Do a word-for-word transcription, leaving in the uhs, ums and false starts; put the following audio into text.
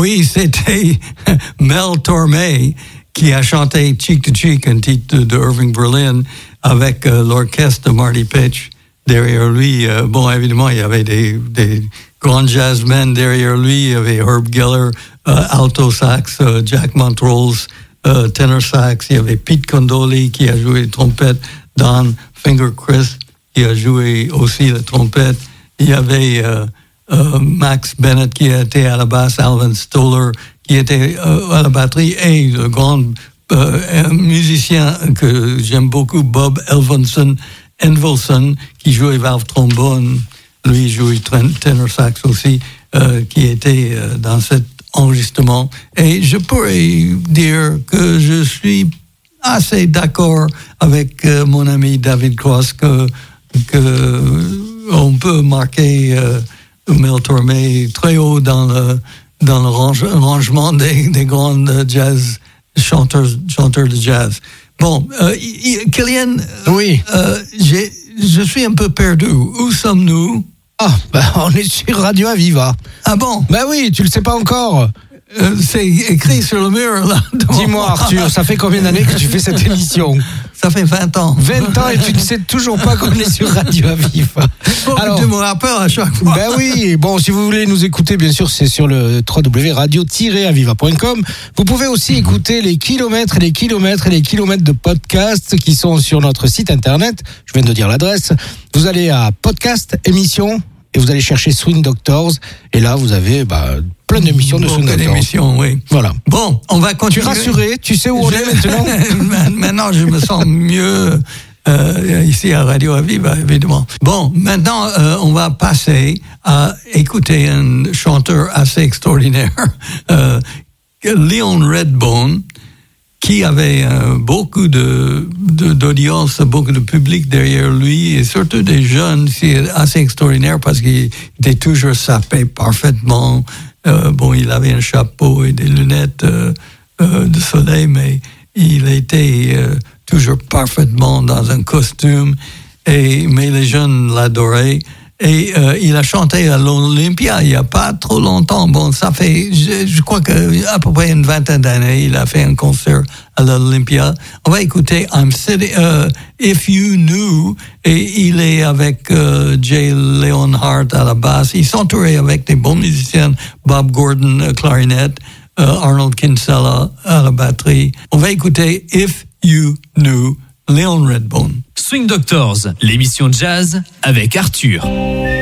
oui, c'était Mel Tormé qui a chanté Cheek to Cheek, un titre de, de Irving Berlin, avec euh, l'orchestre de Marty Pitch derrière lui. Euh, bon, évidemment, il y avait des, des grands jazzmen derrière lui. Il y avait Herb Geller, euh, alto sax, euh, Jack Montrose, euh, tenor sax. Il y avait Pete Condoli qui a joué trompette, Don Fingercrest qui a joué aussi la trompette. Il y avait euh, euh, Max Bennett qui était à la basse, Alvin Stoller qui était euh, à la batterie, et le grand euh, musicien que j'aime beaucoup, Bob Elvinson, Envelson, qui jouait valve trombone, lui jouait tenor sax aussi, euh, qui était euh, dans cet enregistrement. Et je pourrais dire que je suis assez d'accord avec euh, mon ami David Cross que, que on peut marquer euh, Mel Tormé très haut dans le dans le range, rangement des, des grands jazz chanteurs, chanteurs de jazz. Bon, euh, Kylian, oui. euh, j'ai, je suis un peu perdu. Où sommes-nous? Ah, bah, on est sur Radio Aviva. Ah bon? Bah oui, tu le sais pas encore. Euh, c'est écrit sur le mur, là. Dis-moi, Arthur, ça fait combien d'années que tu fais cette émission? Ça fait vingt ans. vingt ans et tu ne sais toujours pas qu'on est sur Radio Aviva. Alors, tu me rappelles à chaque fois. Ben oui, bon, si vous voulez nous écouter, bien sûr, c'est sur le w w w point radio tiret aviva point com. Vous pouvez aussi écouter les kilomètres et les kilomètres et les kilomètres de podcasts qui sont sur notre site internet. Je viens de dire l'adresse. Vous allez à podcast, émission, et vous allez chercher Swing Doctors. Et là, vous avez bah, plein d'émissions de bon, Swing plein Doctors. d'émissions, oui. Voilà. Bon, on va continuer. Tu es rassuré? Tu sais où on je... est maintenant? Maintenant, je me sens mieux euh, ici à Radio Aviva, évidemment. Bon, maintenant, euh, on va passer à écouter un chanteur assez extraordinaire, euh, Leon Redbone, qui avait euh, beaucoup de, de, d'audience, beaucoup de public derrière lui, et surtout des jeunes. C'est assez extraordinaire parce qu'il était toujours sapé parfaitement. Euh, bon, il avait un chapeau et des lunettes euh, euh, de soleil, mais il était euh, toujours parfaitement dans un costume. Et, mais les jeunes l'adoraient. Et euh, il a chanté à l'Olympia il n'y a pas trop longtemps. Bon, ça fait, je, je crois qu'à peu près une vingtaine d'années, il a fait un concert à l'Olympia. On va écouter I'm Sitting, uh, If You Knew, et il est avec euh, Jay Leonhardt à la basse. Il s'entourait avec des bons musiciens, Bob Gordon, euh, clarinette, euh, Arnold Kinsella à la batterie. On va écouter If You Knew, Leon Redbone. Swing Doctors, l'émission jazz avec Arthur.